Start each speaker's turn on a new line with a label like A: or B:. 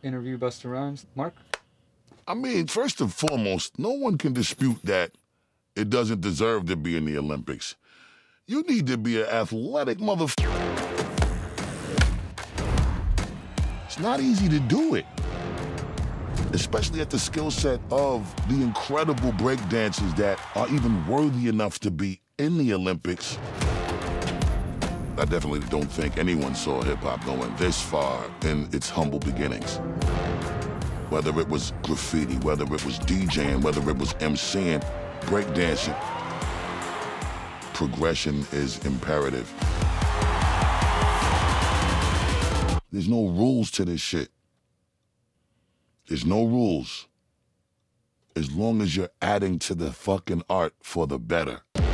A: interview Busta Rhymes. Mark?
B: I mean, first and foremost, no one can dispute that it doesn't deserve to be in the Olympics. You need to be an athletic motherfucker. It's not easy to do it, especially at the skill set of the incredible breakdancers that are even worthy enough to be in the Olympics. I definitely don't think anyone saw hip-hop going this far in its humble beginnings. Whether it was graffiti, whether it was DJing, whether it was MCing, breakdancing, progression is imperative. There's no rules to this shit. There's no rules. As long as you're adding to the fucking art for the better.